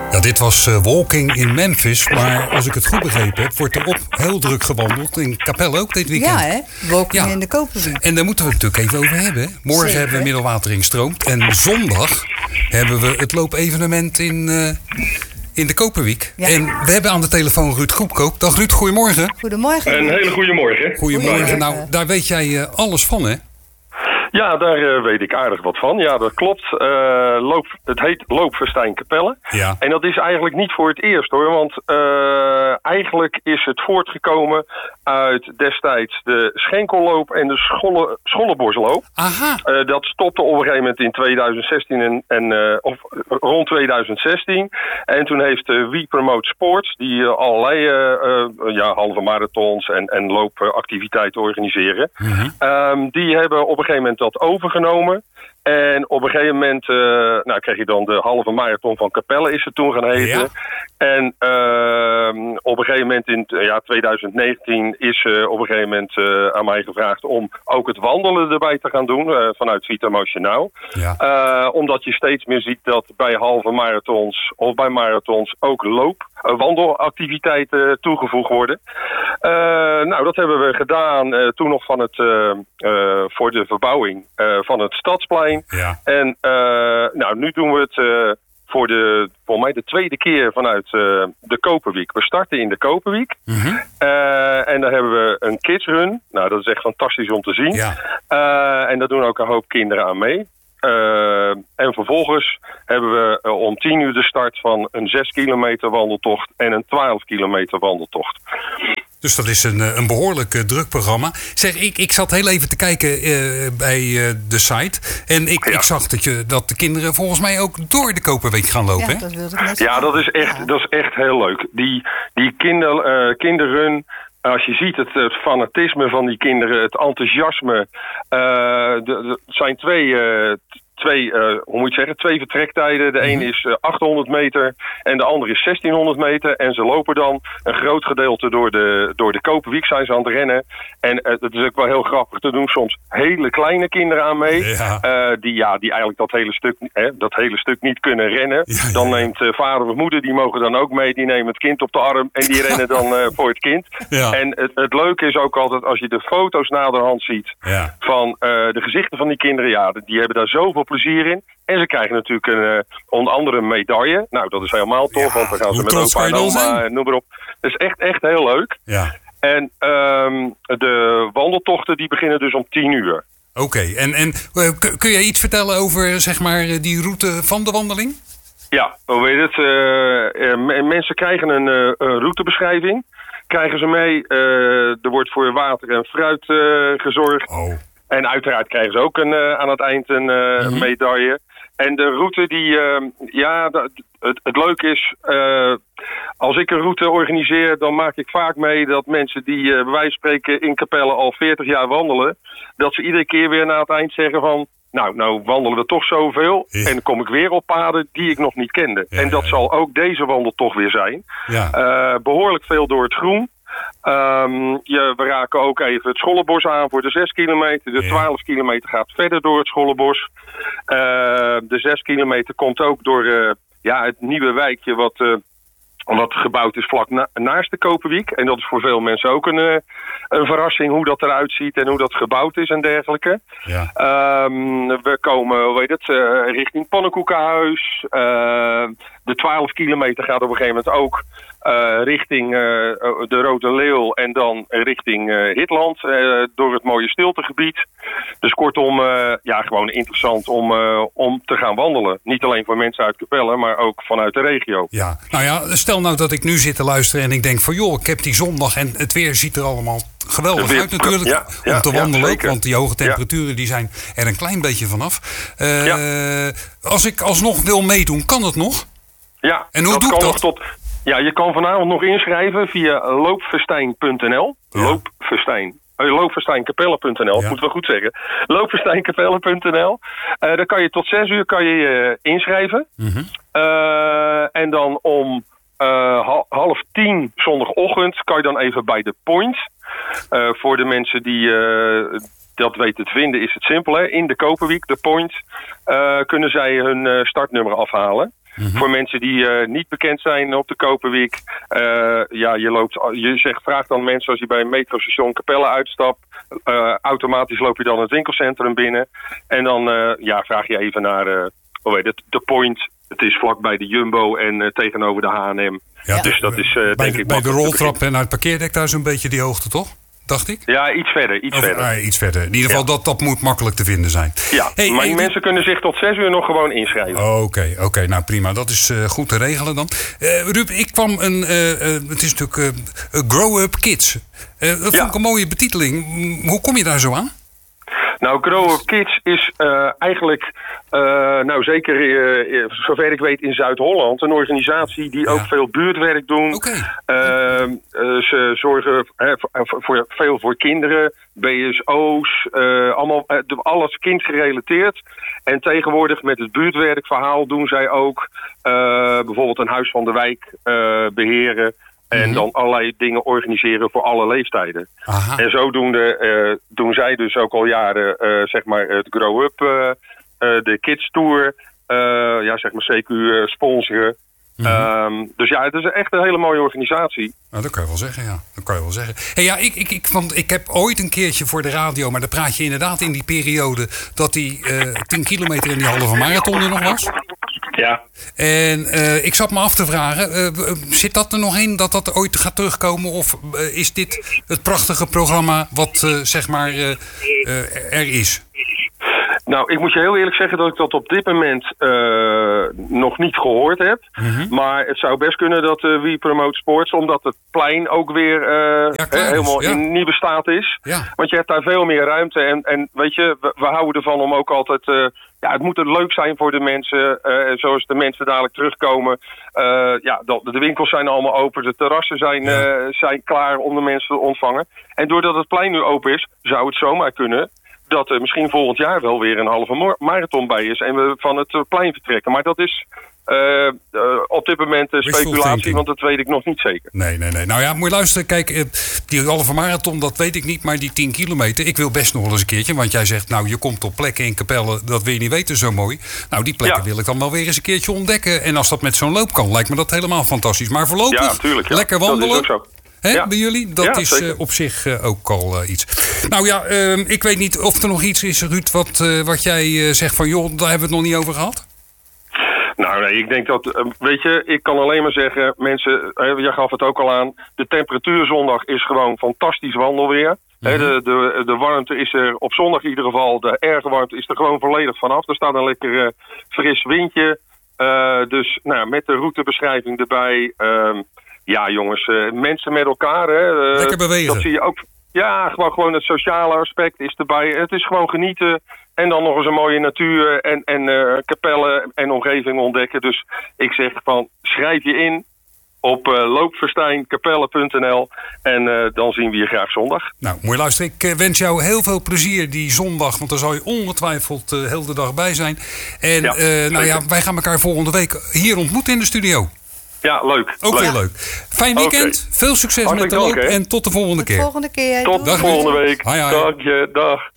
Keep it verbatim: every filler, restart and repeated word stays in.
Ja, dit was uh, Walking in Memphis, maar als ik het goed begrepen heb, wordt er op heel druk gewandeld. In Capelle ook dit weekend. Ja, hè? Walking ja. in de Koperwiek. En daar moeten we het natuurlijk even over hebben. Morgen Zeker. hebben we Middelwatering Stroomt. En zondag hebben we het loopevenement in, uh, in de Koperwiek. Ja. En we hebben aan de telefoon Ruud Groepkoop. Dag Ruud, goedemorgen. Goedemorgen. Een hele goede morgen. Goedemorgen. Nou, daar weet jij uh, alles van, hè? Ja, daar uh, weet ik aardig wat van. Ja, dat klopt. Uh, loop, het heet Loopfestijn Capelle. Ja. En dat is eigenlijk niet voor het eerst, hoor. Want uh, eigenlijk is het voortgekomen uit destijds de Schenkelloop en de Scholle, Schollebosloop. Aha. Uh, dat stopte op een gegeven moment in tweeduizend zestien en, en uh, of rond tweeduizend zestien. En toen heeft uh, We Promote Sports, die uh, allerlei uh, uh, ja, halve marathons en, en loopactiviteiten organiseren. Mm-hmm. Um, die hebben op een gegeven moment dat overgenomen. En op een gegeven moment uh, nou, kreeg je dan de halve marathon van Capelle, is het toen gaan heten. Ja. En uh, op een gegeven moment in ja, tweeduizend negentien is uh, op een gegeven moment uh, aan mij gevraagd om ook het wandelen erbij te gaan doen uh, vanuit Vita Motion Now. Ja. Uh, omdat je steeds meer ziet dat bij halve marathons of bij marathons ook loop, uh, wandelactiviteiten toegevoegd worden. Uh, nou, dat hebben we gedaan uh, toen nog van het, uh, uh, voor de verbouwing uh, van het Stadsplein. Ja. En uh, nou, nu doen we het uh, voor de, volgens mij de tweede keer vanuit uh, de Koperwiek. We starten in de Koperwiek. Mm-hmm. Uh, en daar hebben we een kidsrun. Nou, dat is echt fantastisch om te zien. Ja. Uh, en daar doen ook een hoop kinderen aan mee. Uh, en vervolgens hebben we uh, om tien uur de start van een zes kilometer wandeltocht en een twaalf kilometer wandeltocht. Dus dat is een, een behoorlijk uh, druk programma. Zeg, ik, ik zat heel even te kijken uh, bij uh, de site. En ik, ja. ik zag dat, je, dat de kinderen volgens mij ook door de Koperweek gaan lopen. Ja, hè? dat wilde ik net ja, dat is echt, ja. dat is echt heel leuk. Die, die kinder, uh, kinderrun. Als je ziet het, het fanatisme van die kinderen, het enthousiasme. Uh, het zijn twee, uh, twee uh, hoe moet je het zeggen, twee vertrektijden. De een is uh, achthonderd meter en de andere is zestienhonderd meter. En ze lopen dan een groot gedeelte door de, door de Koperwiek, zijn ze aan het rennen. En uh, dat is ook wel heel grappig. Er doen soms hele kleine kinderen aan mee. Ja. Uh, die, ja, die eigenlijk dat hele stuk, hè, dat hele stuk niet kunnen rennen. Ja, ja, dan ja. neemt uh, vader of moeder, die mogen dan ook mee. Die nemen het kind op de arm en die rennen dan uh, voor het kind. Ja. En het, het leuke is ook altijd als je de foto's naderhand ziet Ja. van uh, de gezichten van die kinderen. Ja, die hebben daar zoveel plezier in. En ze krijgen natuurlijk een, uh, onder andere een medaille. Nou, dat is helemaal tof, Ja, want dan gaan ze hoe met trots opa kan en je dan oma, zijn? noem maar op. Dat is echt, echt heel leuk. Ja. En um, de wandeltochten die beginnen dus om tien uur. Oké, okay. en, en uh, kun jij iets vertellen over zeg maar, die route van de wandeling? Ja, hoe weet het? Uh, uh, mensen krijgen een, uh, een routebeschrijving. Krijgen ze mee. Uh, er wordt voor water en fruit uh, gezorgd. Oh. En uiteraard krijgen ze ook een, uh, aan het eind een uh, mm-hmm. medaille. En de route die, uh, ja, dat, het, het leuke is, uh, als ik een route organiseer, dan maak ik vaak mee dat mensen die uh, bij wijze van spreken in Capelle al veertig jaar wandelen, dat ze iedere keer weer na het eind zeggen van, nou, nou wandelen we toch zoveel. Ja. En dan kom ik weer op paden die ik nog niet kende. Ja, en dat ja, ja. zal ook deze wandeltocht weer zijn. Ja. Uh, behoorlijk veel door het groen. Um, je, we raken ook even het Schollebos aan voor de zes kilometer. De twaalf ja. kilometer gaat verder door het Schollebos. Uh, de zes kilometer komt ook door uh, ja, het nieuwe wijkje wat, uh, wat gebouwd is vlak na, naast de Koperwiek. En dat is voor veel mensen ook een, uh, een verrassing hoe dat eruit ziet en hoe dat gebouwd is en dergelijke. Ja. Um, we komen, hoe heet het, uh, richting Pannenkoekenhuis. Uh, de twaalf kilometer gaat op een gegeven moment ook Uh, richting uh, de Rode Leeuw en dan richting uh, Hitland uh, door het mooie stiltegebied. Dus kortom, uh, ja, gewoon interessant om, uh, om te gaan wandelen. Niet alleen voor mensen uit Capelle, maar ook vanuit de regio. Ja, nou ja, stel nou dat ik nu zit te luisteren en ik denk van joh, ik heb die zondag en het weer ziet er allemaal geweldig weer, uit natuurlijk ja, ja, om te wandelen. Ja, want die hoge temperaturen ja. die zijn er een klein beetje vanaf. Uh, ja. Als ik alsnog wil meedoen, kan dat nog? Ja, en hoe dat doe ik kan dat? Nog tot... Ja, je kan vanavond nog inschrijven via loopfestijn punt n l. Ja. Loopfestijn. loopfestijnkapelle punt n l, ja. Moeten we goed zeggen. loopfestijnkapelle punt n l. Uh, dan kan je tot zes uur kan je uh, inschrijven. Mm-hmm. Uh, en dan om uh, half tien zondagochtend kan je dan even bij de Point. Uh, voor de mensen die uh, dat weten te vinden is het simpel. Hè? In de Koperwiek, de Point, uh, kunnen zij hun uh, startnummer afhalen. Mm-hmm. Voor mensen die uh, niet bekend zijn op de Koperwiek. Uh, ja, je loopt, je zegt, vraagt dan mensen als je bij een metrostation Capelle uitstapt. Uh, automatisch loop je dan het winkelcentrum binnen. En dan uh, ja, vraag je even naar uh, hoe heet het, de Point. Het is vlakbij de Jumbo en uh, tegenover de H en M. Ja, dus dat is uh, bij denk de, ik bij de roltrap en naar het parkeerdek daar zo'n beetje die hoogte, toch? Dacht ik? Ja, iets verder. Iets, of, verder. Ah, iets verder. In ieder geval, ja. dat, dat moet makkelijk te vinden zijn. Ja, hey, maar hey, mensen kunnen zich tot zes uur nog gewoon inschrijven. Oké, okay, oké. Okay, nou prima. Dat is uh, goed te regelen dan. Uh, Ruud, ik kwam een... Uh, uh, het is natuurlijk uh, Grow Up Kids. Uh, dat ja. vond ik een mooie betiteling. Hoe kom je daar zo aan? Nou, Grow Up Kids is uh, eigenlijk, uh, nou zeker uh, zover ik weet in Zuid-Holland, een organisatie die ja. ook veel buurtwerk doen. Okay. Uh, uh, ze zorgen uh, voor, voor, veel voor kinderen, B S O's, uh, allemaal, uh, alles kindgerelateerd. En tegenwoordig met het buurtwerkverhaal doen zij ook uh, bijvoorbeeld een huis van de wijk uh, beheren. En mm-hmm. dan allerlei dingen organiseren voor alle leeftijden. Aha. En zodoende uh, doen zij dus ook al jaren uh, zeg maar het Grow Up, uh, uh, de Kids Tour, uh, ja, zeg maar C Q uh, sponsoren. Mm-hmm. Um, dus ja, het is echt een hele mooie organisatie. Nou, dat kan je wel zeggen, ja. Dat kan je wel zeggen. Hey, ja, ik, ik, ik, want ik heb ooit een keertje voor de radio, maar dan praat je inderdaad in die periode dat die uh, tien kilometer in die halve marathon er nog was. Ja. En uh, ik zat me af te vragen, uh, zit dat er nog in dat dat ooit gaat terugkomen? Of uh, is dit het prachtige programma wat uh, zeg maar uh, uh, er is? Nou, ik moet je heel eerlijk zeggen dat ik dat op dit moment uh, nog niet gehoord heb. Mm-hmm. Maar het zou best kunnen dat uh, We Promote Sports, omdat het plein ook weer uh, ja, he, helemaal ja. in nieuwe staat is. Ja. Want je hebt daar veel meer ruimte. En, en weet je, we, we houden ervan om ook altijd... Uh, ja, het moet leuk zijn voor de mensen. Uh, zoals de mensen dadelijk terugkomen. Uh, ja, de, de winkels zijn allemaal open. De terrassen zijn, ja. uh, zijn klaar om de mensen te ontvangen. En doordat het plein nu open is, zou het zomaar kunnen dat er misschien volgend jaar wel weer een halve marathon bij is en we van het plein vertrekken. Maar dat is uh, uh, op dit moment uh, speculatie, want dat weet ik nog niet zeker. Nee, nee, nee. Nou ja, moet je luisteren. Kijk, uh, die halve marathon, dat weet ik niet, maar die tien kilometer, ik wil best nog wel eens een keertje, want jij zegt, nou, je komt op plekken in Capelle, dat wil je niet weten, zo mooi. Nou, die plekken ja. wil ik dan wel weer eens een keertje ontdekken. En als dat met zo'n loop kan, lijkt me dat helemaal fantastisch. Maar voorlopig, ja, tuurlijk, ja. lekker wandelen. Dat is ook zo. Hè, ja. Bij jullie? Dat ja, is uh, op zich uh, ook al uh, iets. Nou ja, uh, ik weet niet of er nog iets is, Ruud, wat, uh, wat jij uh, zegt van, joh, daar hebben we het nog niet over gehad. Nou nee, ik denk dat, uh, weet je, ik kan alleen maar zeggen, mensen, uh, jij gaf het ook al aan, de temperatuur zondag is gewoon fantastisch wandelweer. Mm-hmm. He, de, de, de warmte is er op zondag in ieder geval, de erge warmte is er gewoon volledig vanaf. Er staat een lekker uh, fris windje. Uh, dus nou, met de routebeschrijving erbij... Uh, Ja, jongens, uh, mensen met elkaar. Hè, uh, Lekker bewegen. Dat zie je ook. Ja, gewoon, gewoon het sociale aspect is erbij. Het is gewoon genieten. En dan nog eens een mooie natuur en, en uh, Capelle en omgeving ontdekken. Dus ik zeg van, schrijf je in op uh, loopverstijncapelle punt n l en uh, dan zien we je graag zondag. Nou, mooi luisteren. Ik uh, wens jou heel veel plezier die zondag, want daar zal je ongetwijfeld uh, heel de dag bij zijn. En ja, uh, nou ja, wij gaan elkaar volgende week hier ontmoeten in de studio. Ja, leuk. Ook leuk. weer leuk. Fijn weekend. Okay. Veel succes Hartelijk met de loop dank, en tot de volgende tot keer. Volgende keer. Tot de volgende week. Hoi, hoi. Dank je. Dag.